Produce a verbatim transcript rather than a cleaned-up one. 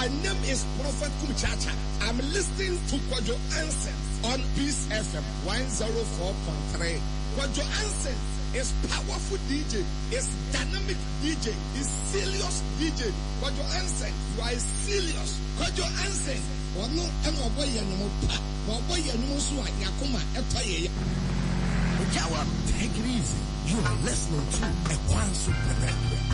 My name is Prophet Kumchacha. I'm listening to Kwajo Answers on Peace F M one oh four point three. Kwajo Answers is powerful D J, is dynamic D J, is serious D J. Kwajo Answers, you are serious. Kwajo Answers, ono eno boy no pa, no boy no so yakoma etoye. Take it easy. You are listening to Ekwansu Premier.